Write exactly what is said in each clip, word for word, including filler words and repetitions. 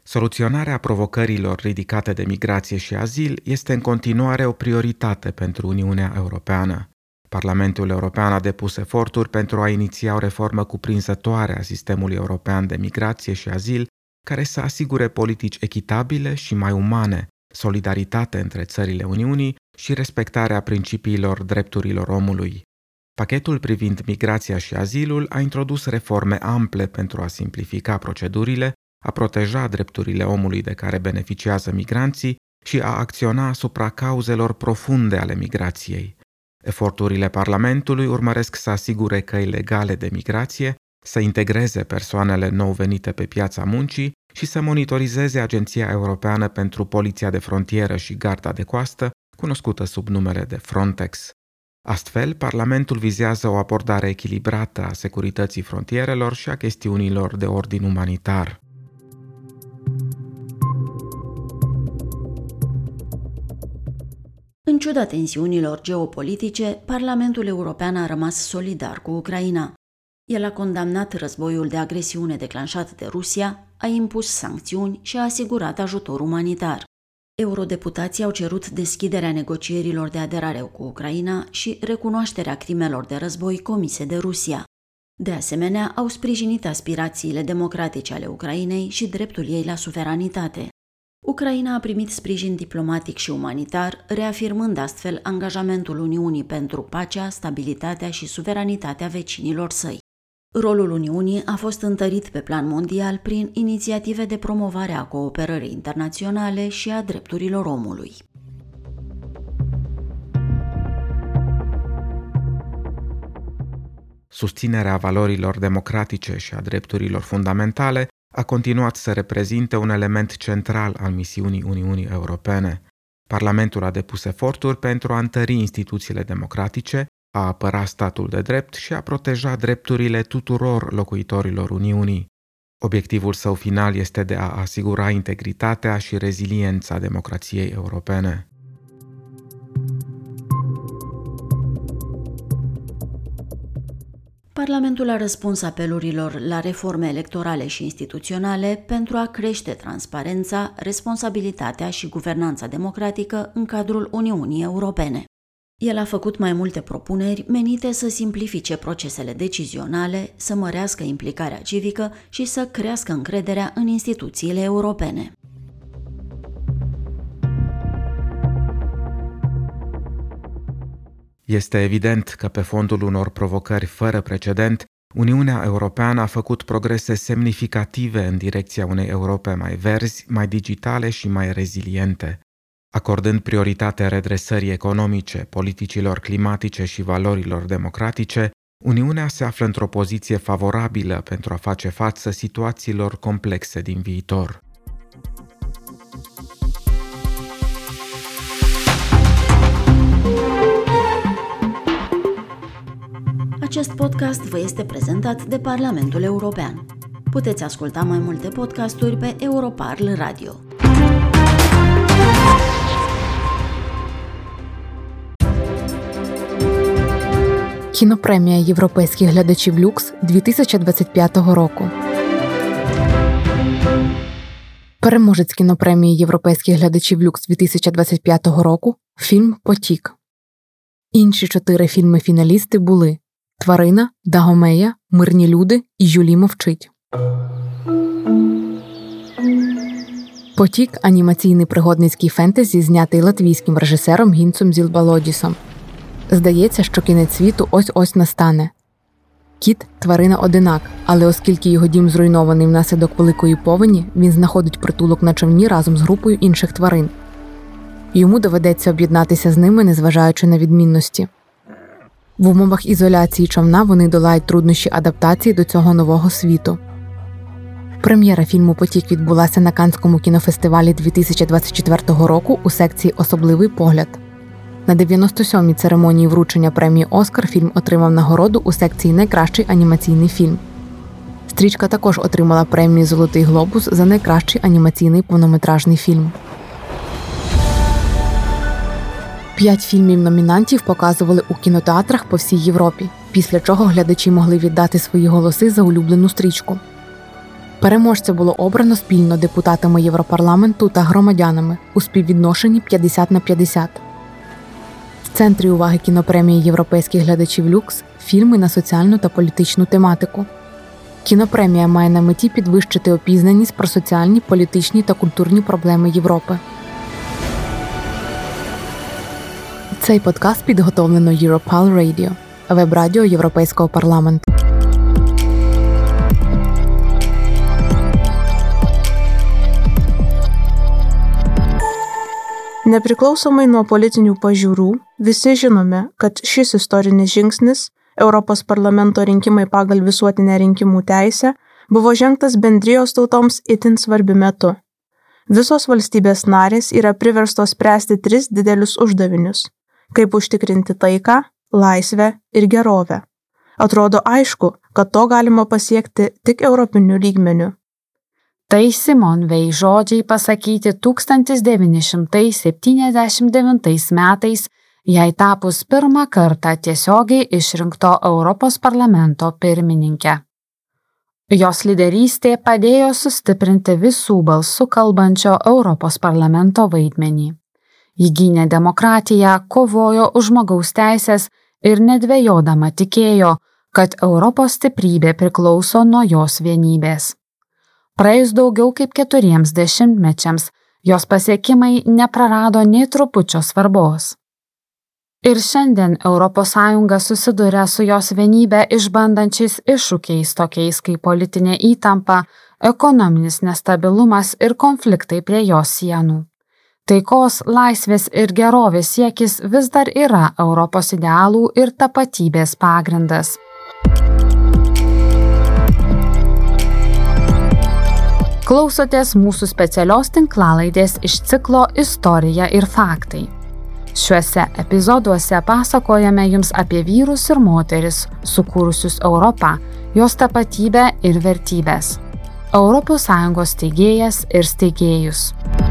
Soluționarea provocărilor ridicate de migrație și azil este în continuare o prioritate pentru Uniunea Europeană. Parlamentul European a depus eforturi pentru a iniția o reformă cuprinzătoare a sistemului european de migrație și azil, care să asigure politici echitabile și mai umane, solidaritate între țările Uniunii și respectarea principiilor drepturilor omului. Pachetul privind migrația și azilul a introdus reforme ample pentru a simplifica procedurile, a proteja drepturile omului de care beneficiază migranții și a acționa asupra cauzelor profunde ale migrației. Eforturile Parlamentului urmăresc să asigure căi legale de migrație, să integreze persoanele nou venite pe piața muncii și să monitorizeze Agenția Europeană pentru Poliția de Frontieră și Garda de Coastă, cunoscută sub numele de Frontex. Astfel, Parlamentul vizează o abordare echilibrată a securității frontierelor și a chestiunilor de ordin umanitar. În ciuda tensiunilor geopolitice, Parlamentul European a rămas solidar cu Ucraina. El a condamnat războiul de agresiune declanșat de Rusia, a impus sancțiuni și a asigurat ajutor umanitar. Eurodeputații au cerut deschiderea negocierilor de aderare cu Ucraina și recunoașterea crimelor de război comise de Rusia. De asemenea, au sprijinit aspirațiile democratice ale Ucrainei și dreptul ei la suveranitate. Ucraina a primit sprijin diplomatic și umanitar, reafirmând astfel angajamentul Uniunii pentru pacea, stabilitatea și suveranitatea vecinilor săi. Rolul Uniunii a fost întărit pe plan mondial prin inițiative de promovare a cooperării internaționale și a drepturilor omului. Susținerea valorilor democratice și a drepturilor fundamentale a continuat să reprezinte un element central al misiunii Uniunii Europene. Parlamentul a depus eforturi pentru a întări instituțiile democratice, a apăra statul de drept și a proteja drepturile tuturor locuitorilor Uniunii. Obiectivul său final este de a asigura integritatea și reziliența democrației europene. Parlamentul a răspuns apelurilor la reforme electorale și instituționale pentru a crește transparența, responsabilitatea și guvernanța democratică în cadrul Uniunii Europene. El a făcut mai multe propuneri menite să simplifice procesele decizionale, să mărească implicarea civică și să crească încrederea în instituțiile europene. Este evident că pe fondul unor provocări fără precedent, Uniunea Europeană a făcut progrese semnificative în direcția unei Europe mai verzi, mai digitale și mai reziliente. Acordând prioritate redresării economice, politicilor climatice și valorilor democratice, Uniunea se află într-o poziție favorabilă pentru a face față situațiilor complexe din viitor. Acest podcast vă este prezentat de Parlamentul European. Puteți asculta mai multe podcasturi pe Europarl Radio. Кінопремія «Європейські глядачі в люкс» дві тисячі двадцять п'ятого року. Переможець кінопремії «Європейські глядачі в люкс» дві тисячі двадцять п'ятого року – фільм «Потік». Інші чотири фільми-фіналісти були «Тварина», «Дагомея», «Мирні люди» і «Жюлі мовчить». «Потік» – анімаційний пригодницький фентезі, знятий латвійським режисером Гінцом Зілбалодісом. Здається, що кінець світу ось-ось настане. Кіт – тварина-одинак, але оскільки його дім зруйнований внаслідок великої повені, він знаходить притулок на човні разом з групою інших тварин. Йому доведеться об'єднатися з ними, незважаючи на відмінності. В умовах ізоляції човна вони долають труднощі адаптації до цього нового світу. Прем'єра фільму «Потік» відбулася на Каннському кінофестивалі дві тисячі двадцять четвертого року у секції «Особливий погляд». На дев'яносто сьомій церемонії вручення премії «Оскар» фільм отримав нагороду у секції «Найкращий анімаційний фільм». Стрічка також отримала премію «Золотий глобус» за найкращий анімаційний повнометражний фільм. П'ять фільмів-номінантів показували у кінотеатрах по всій Європі, після чого глядачі могли віддати свої голоси за улюблену стрічку. Переможця було обрано спільно депутатами Європарламенту та громадянами у співвідношенні п'ятдесят на п'ятдесят. В центрі уваги кінопремії європейських глядачів «Люкс» – фільми на соціальну та політичну тематику. Кінопремія має на меті підвищити опізнаність про соціальні, політичні та культурні проблеми Європи. Цей подкаст підготовлено Europal Radio, веб-радіо Європейського парламенту. Nepriklausomai nuo politinių pažiūrų, visi žinome, kad šis istorinis žingsnis, Europos parlamento rinkimai pagal visuotinę rinkimų teisę, buvo žengtas bendrijos tautoms itin svarbiu metu. Visos valstybės narės yra priverstos spręsti tris didelius uždavinius – kaip užtikrinti taiką, laisvę ir gerovę. Atrodo aišku, kad to galima pasiekti tik europiniu lygmeniu. Tai Simone Veil žodžiai pasakyti tūkstantis devyni šimtai septyniasdešimt devintais metais, jai tapus pirmą kartą tiesiogiai išrinkto Europos parlamento pirmininke. Jos lyderystė padėjo sustiprinti visų balsų kalbančio Europos parlamento vaidmenį. Ji gynė demokratiją, kovojo už žmogaus teisės ir nedvejodama tikėjo, kad Europos stiprybė priklauso nuo jos vienybės. Praėjus daugiau kaip keturiems dešimtmečiams, jos pasiekimai neprarado nė trupučio svarbos. Ir šiandien Europos Sąjunga susiduria su jos vienybę išbandančiais iššūkiais tokiais kaip politinė įtampa, ekonominis nestabilumas ir konfliktai prie jos sienų. Taikos, laisvės ir gerovės siekis vis dar yra Europos idealų ir tapatybės pagrindas. Klausotės mūsų specialios tinklalaidės iš ciklo Istorija ir faktai. Šiuose epizoduose pasakojame jums apie vyrus ir moteris, sukūrusius Europą, jos tapatybę ir vertybės. Europos Sąjungos steigėjas ir steigėjus.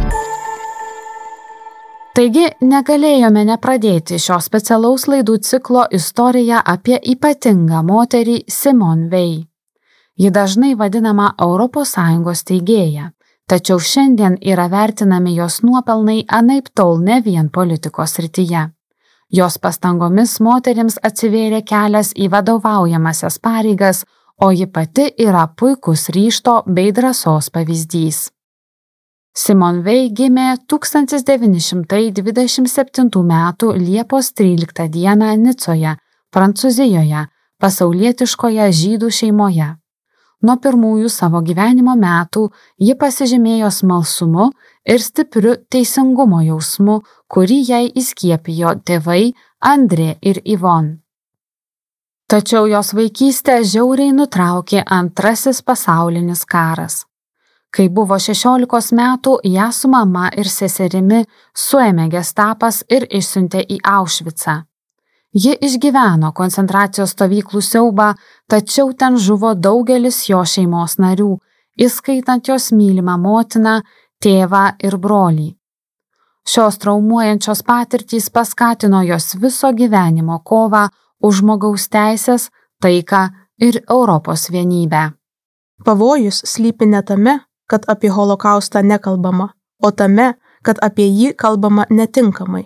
Taigi, negalėjome nepradėti šio specialaus laidų ciklo Istorija apie ypatingą moterį Simone Veil. Ji dažnai vadinama Europos Sąjungos steigėja, tačiau šiandien yra vertinami jos nuopelnai anaiptol ne vien politikos srityje. Jos pastangomis moterims atsivėrė kelias į vadovaujamasias pareigas, o ji pati yra puikus ryžto bei drąsos pavyzdys. Simone Veil gimė tūkstantis devyni šimtai dvidešimt septintų metų Liepos tryliktą dieną Nicoje, Prancūzijoje, pasaulietiškoje žydų šeimoje. Nuo pirmųjų savo gyvenimo metų ji pasižymėjo smalsumu ir stipriu teisingumo jausmu, kurį jai įskiepijo tėvai Andrė ir Yvonne. Tačiau jos vaikystę žiauriai nutraukė Antrasis pasaulinis karas. Kai buvo šešiolikos metų, ją su mama ir seserimi suėmė gestapas ir išsiuntė į Aušvicą. Ji išgyveno koncentracijos stovyklų siaubą, tačiau ten žuvo daugelis jo šeimos narių, įskaitant jos mylimą motiną, tėvą ir brolį. Šios traumuojančios patirtys paskatino jos viso gyvenimo kovą už žmogaus teisės, taiką ir Europos vienybę. Pavojus slypi ne tame, kad apie holokaustą nekalbama, o tame, kad apie jį kalbama netinkamai.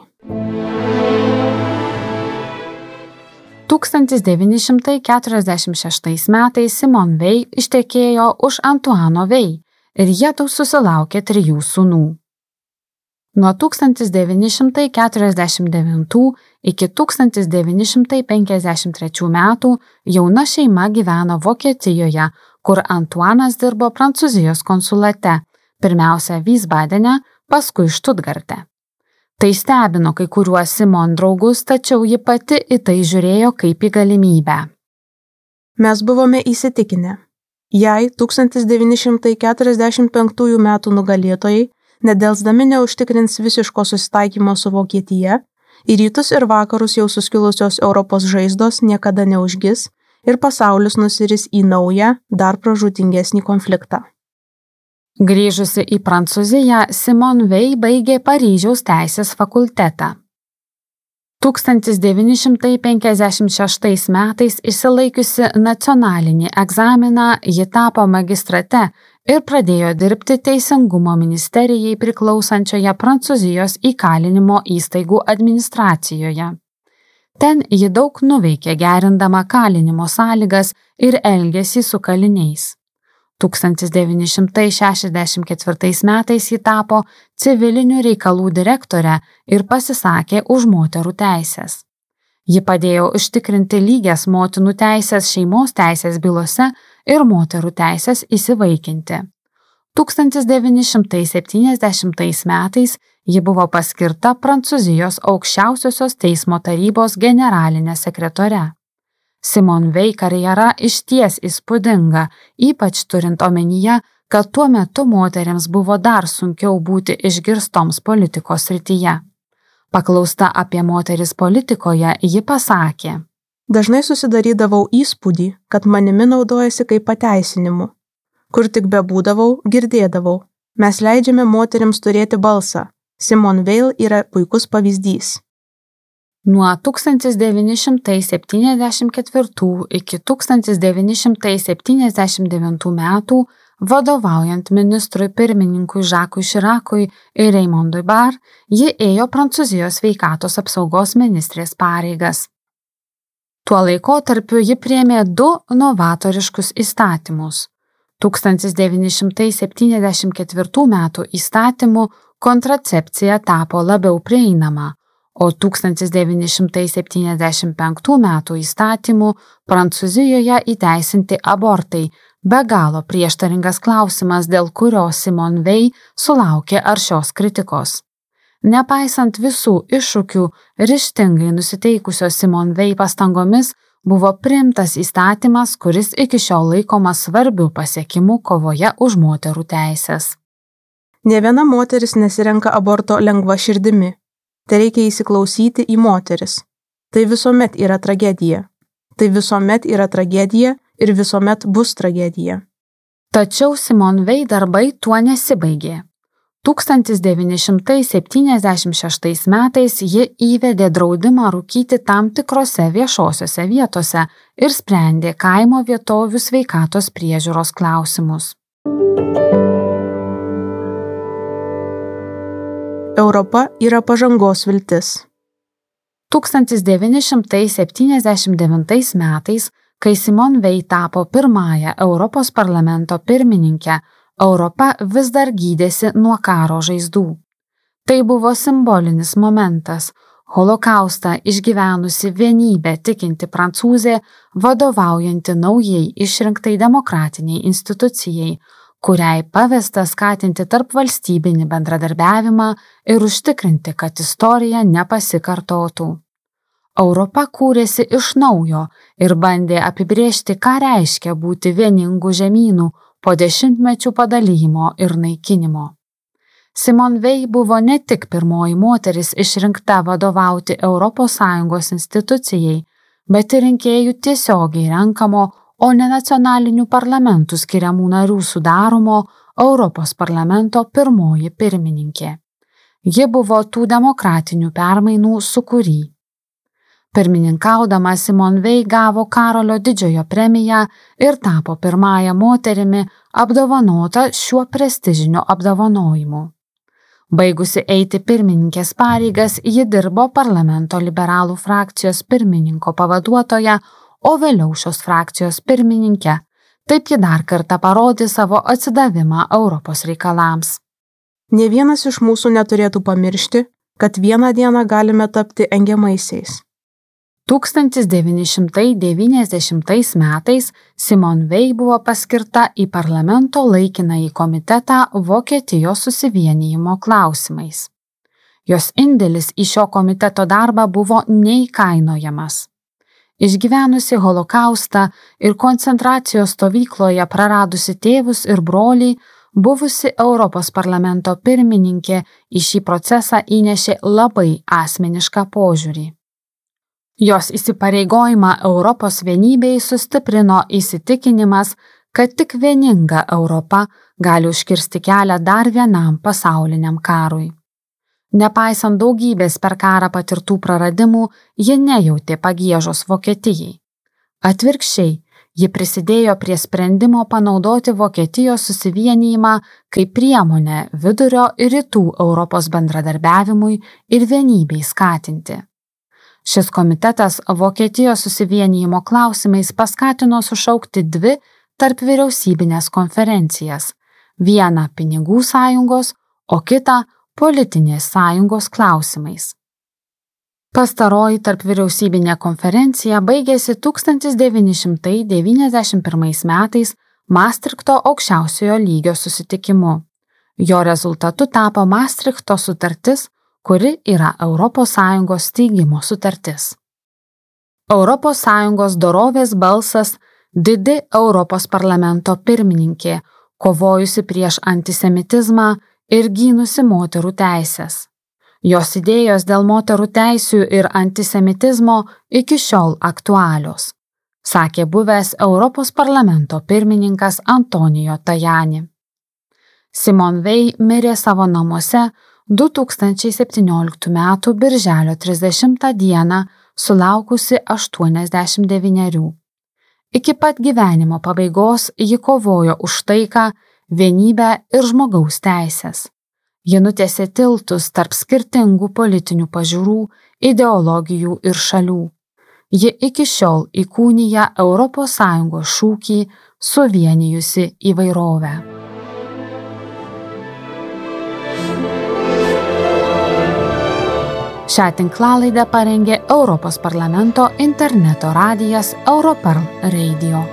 tūkstantis devyni šimtai keturiasdešimt šeštais metais Simone Veil ištekėjo už Antoine Veil ir jiedu susilaukė trijų sūnų. Nuo tūkstantis devyni šimtai keturiasdešimt devintų iki tūkstantis devyni šimtai penkiasdešimt trečių metų jauna šeima gyveno Vokietijoje, kur Antoinas dirbo Prancūzijos konsulate, pirmiausia Wiesbadene, paskui Štutgarte. Tai stebino kai kuriuos Simone draugus, tačiau ji pati į tai žiūrėjo kaip į galimybę. Mes buvome įsitikinę. Jei tūkstantis devyni šimtai keturiasdešimt penktųjų metų nugalėtojai, nedelsdami neužtikrins visiško susitaikymo su Vokietija, į rytus ir vakarus jau suskilusios Europos žaizdos niekada neužgis ir pasaulis nusiris į naują, dar pražūtingesnį konfliktą. Grįžusi į Prancūziją, Simone Veil baigė Paryžiaus teisės fakultetą. tūkstantis devyni šimtai penkiasdešimt šeštais metais išsilaikiusi nacionalinį egzaminą, ji tapo magistrate ir pradėjo dirbti Teisingumo ministerijai priklausančioje Prancūzijos įkalinimo įstaigų administracijoje. Ten ji daug nuveikė gerindama kalinimo sąlygas ir elgesį su kaliniais. tūkstantis devyni šimtai šešiasdešimt ketvirtais metais ji tapo civilinių reikalų direktore ir pasisakė už moterų teises. Ji padėjo užtikrinti lygias motinų teisės šeimos teisės bylose ir moterų teisės įsivaikinti. tūkstantis devyni šimtai septyniasdešimtais metais ji buvo paskirta Prancūzijos aukščiausiosios teismo tarybos generalinė sekretore. Simone Veil karjera išties įspūdinga, ypač turint omenyje, kad tuo metu moteriams buvo dar sunkiau būti išgirstoms politikos srityje. Paklausta apie moteris politikoje, ji pasakė: Dažnai susidarydavau įspūdį, kad manimi naudojasi kaip pateisinimu. Kur tik bebūdavau, girdėdavau. Mes leidžiame moterims turėti balsą. Simone Veil yra puikus pavyzdys. Nuo tūkstantis devyni šimtai septyniasdešimt ketvirtų iki tūkstantis devyni šimtai septyniasdešimt devintų metų, vadovaujant ministrui pirmininkui Žakui Širakui ir Raymondui Barre, ji ėjo Prancūzijos sveikatos apsaugos ministrės pareigas. Tuo laikotarpiu ji priėmė du novatoriškus įstatymus. tūkstantis devyni šimtai septyniasdešimt ketvirtų metų įstatymu kontracepcija tapo labiau prieinama, o tūkstantis devyni šimtai septyniasdešimt penktų metų įstatymu Prancūzijoje įteisinti abortai, be galo prieštaringas klausimas, dėl kurio Simone Veil sulaukė aršios kritikos. Nepaisant visų iššūkių, ryžtingai nusiteikusios Simone Veil pastangomis buvo priimtas įstatymas, kuris iki šiol laikomas svarbiu pasiekimu kovoje už moterų teises. Nė viena moteris nesirenka aborto lengva širdimi. Tai reikia įsiklausyti į moteris. Tai visuomet yra tragedija. Tai visuomet yra tragedija ir visuomet bus tragedija. Tačiau Simone Veil darbai tuo nesibaigė. tūkstantis devyni šimtai septyniasdešimt šeštais metais ji įvedė draudimą rūkyti tam tikrose viešosiose vietose ir sprendė kaimo vietovių sveikatos priežiūros klausimus. Europa yra pažangos viltis. tūkstantis devyni šimtai septyniasdešimt devintais metais, kai Simone Veil tapo pirmąją Europos parlamento pirmininkę, Europa vis dar gydėsi nuo karo žaizdų. Tai buvo simbolinis momentas. Holokaustą išgyvenusi vienybę tikinti prancūzė, vadovaujanti naujai išrinktai demokratiniai institucijai, kuriai pavesta skatinti tarp valstybinį bendradarbiavimą ir užtikrinti, kad istorija nepasikartotų. Europa kūrėsi iš naujo ir bandė apibrėžti, ką reiškia būti vieningų žemynų po dešimtmečių padalijimo ir naikinimo. Simone Veil buvo ne tik pirmoji moteris išrinkta vadovauti Europos Sąjungos institucijai, bet ir rinkėjų tiesiogiai renkamo, o ne nacionalinių parlamentų skiriamų narių sudaromo Europos parlamento pirmoji pirmininkė. Ji buvo tų demokratinių permainų sukūrį. Pirmininkaudama Simone Veil gavo Karolio didžiojo premiją ir tapo pirmąją moterimi apdovanota šiuo prestižiniu apdovanojimu. Baigusi eiti pirmininkės pareigas, ji dirbo parlamento liberalų frakcijos pirmininko pavaduotoja, o vėliau šios frakcijos pirmininkė. Taip ji dar kartą parodė savo atsidavimą Europos reikalams. Nė vienas iš mūsų neturėtų pamiršti, kad vieną dieną galime tapti engiamaisiais. tūkstantis devyni šimtai devyniasdešimtais metais Simone Veil buvo paskirta į parlamento laikinąjį komitetą Vokietijos susivienijimo klausimais. Jos indėlis į šio komiteto darbą buvo neįkainojamas. Išgyvenusi holokaustą ir koncentracijos stovykloje praradusi tėvus ir brolį, buvusi Europos parlamento pirmininkė į šį procesą įnešė labai asmenišką požiūrį. Jos įsipareigojimą Europos vienybei sustiprino įsitikinimas, kad tik vieninga Europa gali užkirsti kelią dar vienam pasauliniam karui. Nepaisant daugybės per karą patirtų praradimų, ji nejautė pagiežos Vokietijai. Atvirkščiai, Ji prisidėjo prie sprendimo panaudoti Vokietijos susivienijimą kaip priemonę vidurio ir rytų Europos bendradarbiavimui ir vienybei skatinti. Šis komitetas Vokietijos susivienijimo klausimais paskatino sušaukti dvi tarpvyriausybinės konferencijas – vieną pinigų sąjungos, o kitą politinės sąjungos klausimais. Pastaroji tarpvyriausybinė konferencija baigėsi tūkstantis devyni šimtai devyniasdešimt pirmais metais Maastrichto aukščiausiojo lygio susitikimu. Jo rezultatu tapo Maastrichto sutartis, kuri yra Europos Sąjungos steigimo sutartis. Europos Sąjungos dorovės balsas, didi Europos parlamento pirmininkė, kovojusi prieš antisemitizmą ir gynusi moterų teises. Jos idėjos dėl moterų teisių ir antisemitizmo iki šiol aktualios, sakė buvęs Europos parlamento pirmininkas Antonijo Tajani. Simone Veil mirė savo namuose du tūkstančiai septynioliktų metų birželio trisdešimtą dieną sulaukusi aštuoniasdešimt devynerių. Iki pat gyvenimo pabaigos ji kovojo už taiką, vienybę ir žmogaus teises. Ji nutiesė tiltus tarp skirtingų politinių pažiūrų, ideologijų ir šalių. Ji iki šiol įkūnija Europos Sąjungos šūkį suvienijusi įvairovę. Šią tinklalaidę parengė Europos parlamento interneto radijas Europerl Radio.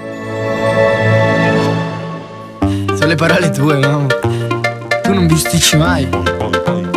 Sono le parole tue, mamma. Tu non bisticci mai.